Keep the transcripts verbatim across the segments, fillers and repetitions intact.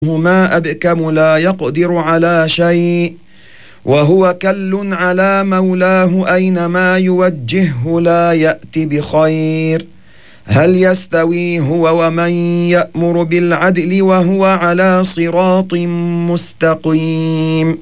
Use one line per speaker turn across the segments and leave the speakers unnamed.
هما أبكم لا يقدر على شيء وهو كل على مولاه أينما يوجهه لا يأتي بخير. هل يستوي هو ومن يأمر بالعدل وهو على صراط مستقيم؟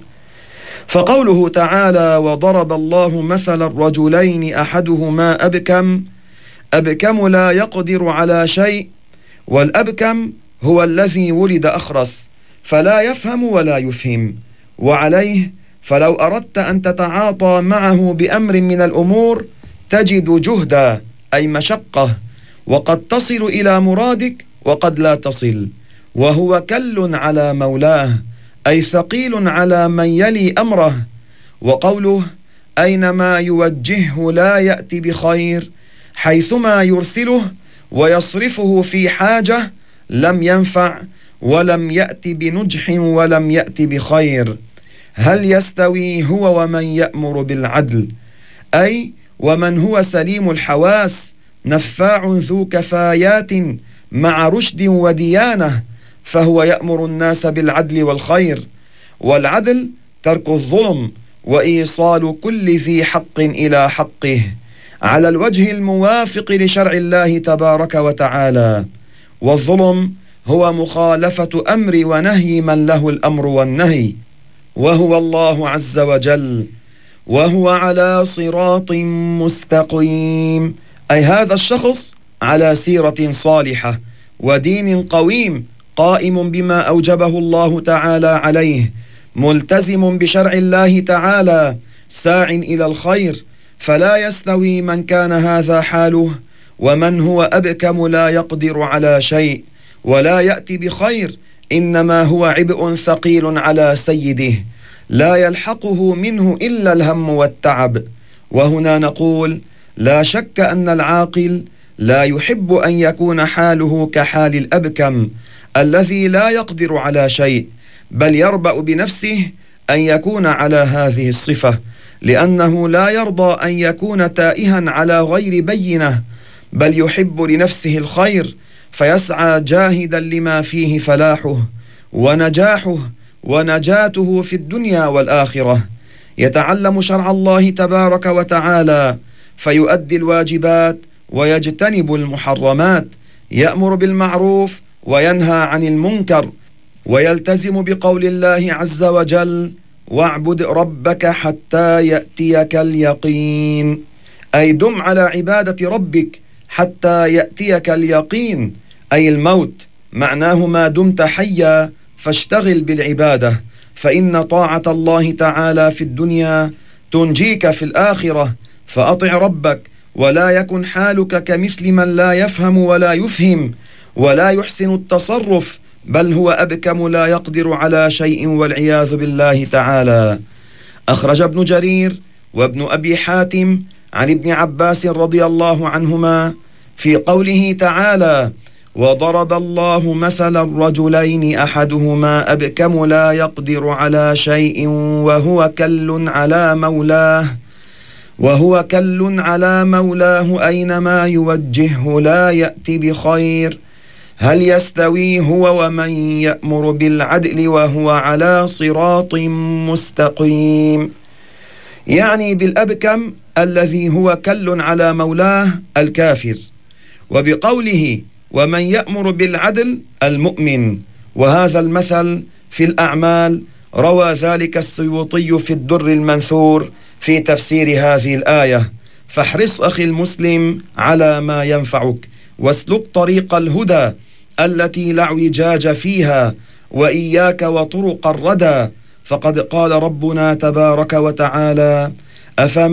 فقوله تعالى: وضرب الله مثل الرجلين أحدهما أبكم أبكم لا يقدر على شيء، والأبكم هو الذي ولد أخرس فلا يفهم ولا يفهم، وعليه فلو أردت أن تتعاطى معه بأمر من الأمور تجد جهدا أي مشقة، وقد تصل إلى مرادك وقد لا تصل. وهو كل على مولاه أي ثقيل على من يلي أمره. وقوله أينما يوجهه لا يأتي بخير، حيثما يرسله ويصرفه في حاجة لم ينفع ولم يأتي بنجح ولم يأتي بخير. هل يستوي هو ومن يأمر بالعدل، أي ومن هو سليم الحواس نفاع ذو كفايات مع رشد وديانة، فهو يأمر الناس بالعدل والخير. والعدل ترك الظلم وإيصال كل ذي حق إلى حقه على الوجه الموافق لشرع الله تبارك وتعالى. والظلم هو مخالفة أمر ونهي من له الأمر والنهي، وهو الله عز وجل. وهو على صراط مستقيم، أي هذا الشخص على سيرة صالحة ودين قويم قائم بما أوجبه الله تعالى عليه، ملتزم بشرع الله تعالى ساع إلى الخير. فلا يستوي من كان هذا حاله ومن هو أبكم لا يقدر على شيء ولا يأتي بخير، إنما هو عبء ثقيل على سيده لا يلحقه منه إلا الهم والتعب. وهنا نقول: لا شك أن العاقل لا يحب أن يكون حاله كحال الأبكم الذي لا يقدر على شيء، بل يربأ بنفسه أن يكون على هذه الصفة، لأنه لا يرضى أن يكون تائها على غير بينة، بل يحب لنفسه الخير فيسعى جاهدا لما فيه فلاحه ونجاحه ونجاته في الدنيا والآخرة. يتعلم شرع الله تبارك وتعالى فيؤدي الواجبات ويجتنب المحرمات، يأمر بالمعروف وينهى عن المنكر، ويلتزم بقول الله عز وجل: واعبد ربك حتى يأتيك اليقين، أي دم على عبادة ربك حتى يأتيك اليقين، أي الموت، معناه ما دمت حيا فاشتغل بالعبادة، فإن طاعة الله تعالى في الدنيا تنجيك في الآخرة. فأطع ربك ولا يكن حالك كمثل من لا يفهم ولا يفهم ولا يحسن التصرف، بل هو أبكم لا يقدر على شيء والعياذ بالله تعالى. أخرج ابن جرير وابن أبي حاتم عن ابن عباس رضي الله عنهما في قوله تعالى: وضرب الله مثل الرجلين أحدهما أبكم لا يقدر على شيء وهو كل على مولاه وهو كل على مولاه أينما يوجهه لا يأتي بخير. هل يستوي هو ومن يأمر بالعدل وهو على صراط مستقيم؟ يعني بالأبكم الذي هو كل على مولاه الكافر، وبقوله ومن يأمر بالعدل المؤمن. وهذا المثل في الأعمال روى ذلك السيوطي في الدر المنثور في تفسير هذه الآية. فاحرص أخي المسلم على ما ينفعك، واسلك طريق الهدى التي لا اعوجاج فيها، وإياك وطرق الردى، فقد قال ربنا تبارك وتعالى: أفمن